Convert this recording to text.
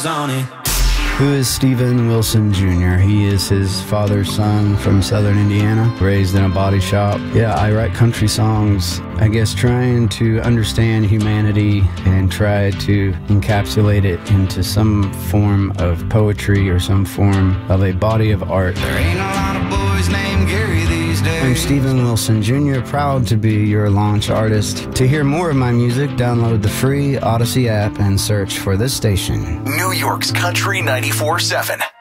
Who is Steven Wilson Jr.? He is his father's son from southern Indiana, raised in a body shop. Yeah, I write country songs, I guess trying to understand humanity and try to encapsulate it into some form of poetry or some form of a body of art. There ain't a lot of boys named Gary these days. I'm Steven Wilson Jr., proud to be your launch artist. To hear more of my music, download the free Odyssey app and search for this station. New York's Country 94.7.